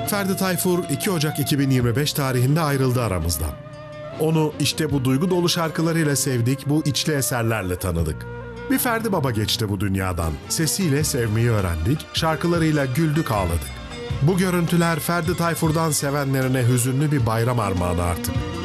Ferdi Tayfur 2 Ocak 2025 tarihinde ayrıldı aramızdan. Onu işte bu duygu dolu şarkılarıyla sevdik, bu içli eserlerle tanıdık. Bir Ferdi Baba geçti bu dünyadan. Sesiyle sevmeyi öğrendik, şarkılarıyla güldük ağladık. Bu görüntüler Ferdi Tayfur'dan sevenlerine hüzünlü bir bayram armağanı artık.